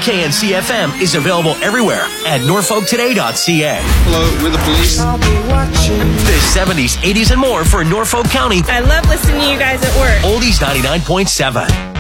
WKNC-FM is available everywhere at norfolktoday.ca. Hello, we're the police. The 70s, 80s, and more for Norfolk County. I love listening to you guys at work. Oldies 99.7.